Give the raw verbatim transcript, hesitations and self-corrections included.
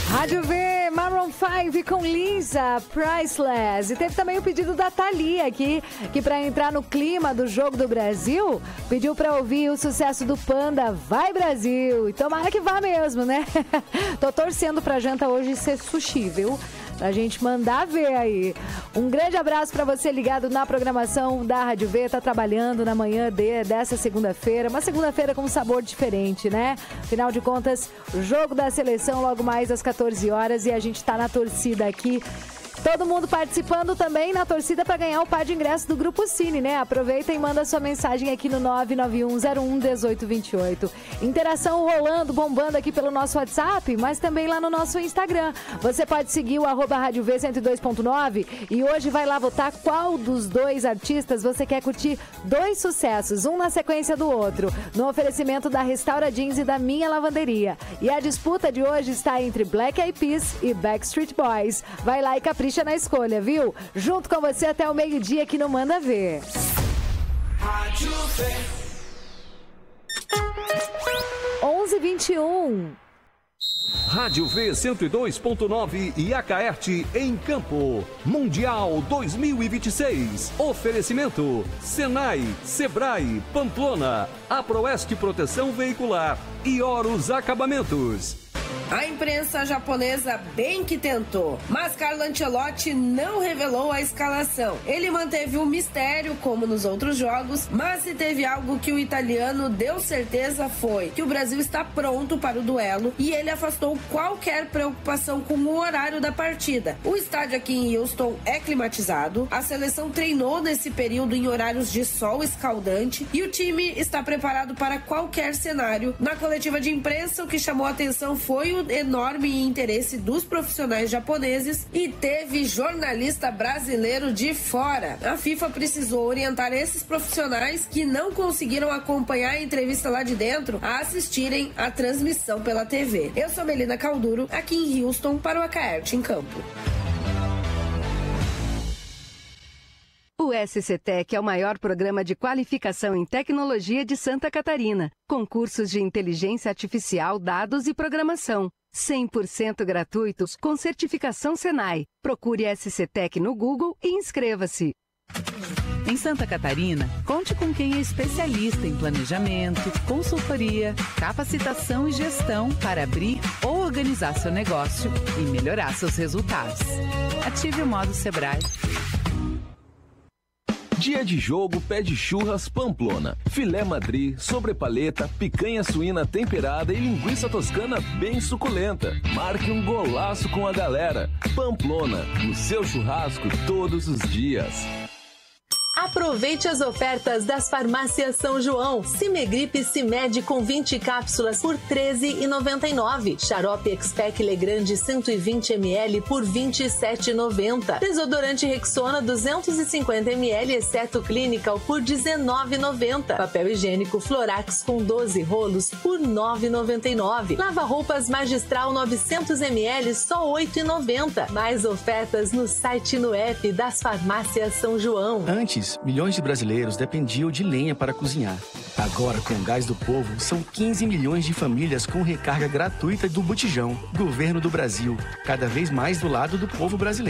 Rádio V, Maroon cinco com Lisa, Priceless. E teve também o pedido da Thalia aqui, que para entrar no clima do Jogo do Brasil, pediu para ouvir o sucesso do Panda, Vai Brasil. E tomara que vá mesmo, né? Tô torcendo pra janta hoje ser sushi, viu? Pra gente mandar ver aí. Um grande abraço pra você ligado na programação da Rádio V. Tá trabalhando na manhã de, dessa segunda-feira. Uma segunda-feira com um sabor diferente, né? Afinal de contas, o jogo da seleção logo mais às quatorze horas e a gente tá na torcida aqui. Todo mundo participando também na torcida para ganhar o par de ingressos do Grupo Cine, né? Aproveita e manda sua mensagem aqui no nove nove um zero um um oito dois oito. Interação rolando, bombando aqui pelo nosso WhatsApp, mas também lá no nosso Instagram. Você pode seguir o arroba Rádio V cento e dois ponto nove e hoje vai lá votar qual dos dois artistas você quer curtir dois sucessos, um na sequência do outro, no oferecimento da Restaura Jeans e da Minha Lavanderia. E a disputa de hoje está entre Black Eyed Peas e Backstreet Boys. Vai lá e capricha na escolha, viu? Junto com você até o meio-dia aqui no Manda Ver. Rádio V. onze e vinte e um. Rádio V cento e dois ponto nove e Acaerte em Campo. Mundial dois mil e vinte e seis. Oferecimento Senai, Sebrae, Pamplona, Aproeste Proteção Veicular e Horus Acabamentos. A imprensa japonesa bem que tentou, mas Carlo Ancelotti não revelou a escalação. Ele manteve um mistério, como nos outros jogos, mas se teve algo que o italiano deu certeza foi que o Brasil está pronto para o duelo e ele afastou qualquer preocupação com o horário da partida. O estádio aqui em Houston é climatizado, a seleção treinou nesse período em horários de sol escaldante e o time está preparado para qualquer cenário. Na coletiva de imprensa, o que chamou a atenção foi o enorme interesse dos profissionais japoneses e teve jornalista brasileiro de fora. A FIFA precisou orientar esses profissionais que não conseguiram acompanhar a entrevista lá de dentro a assistirem a transmissão pela T V. Eu sou Melina Calduro, aqui em Houston, para o Acaerte em Campo. O S C Tec é o maior programa de qualificação em tecnologia de Santa Catarina, com cursos de inteligência artificial, dados e programação. cem por cento gratuitos com certificação Senai. Procure S C Tec no Google e inscreva-se. Em Santa Catarina, conte com quem é especialista em planejamento, consultoria, capacitação e gestão para abrir ou organizar seu negócio e melhorar seus resultados. Ative o modo Sebrae. Dia de jogo pede churras Pamplona. Filé Madrid, sobrepaleta, picanha suína temperada e linguiça toscana bem suculenta. Marque um golaço com a galera. Pamplona, no seu churrasco todos os dias. Aproveite as ofertas das farmácias São João. Cimegripe Cimed com vinte cápsulas por treze reais e noventa e nove centavos. Xarope Expec Legrande cento e vinte mililitros por vinte e sete reais e noventa centavos. Desodorante Rexona duzentos e cinquenta mililitros, exceto Clinical, por dezenove reais e noventa centavos. Papel higiênico Florax com doze rolos por nove reais e noventa e nove centavos. Lava-roupas Magistral novecentos mililitros, só oito reais e noventa centavos. Mais ofertas no site e no app das farmácias São João. Antes, milhões de brasileiros dependiam de lenha para cozinhar. Agora, com o Gás do Povo, são quinze milhões de famílias com recarga gratuita do botijão. Governo do Brasil, cada vez mais do lado do povo brasileiro.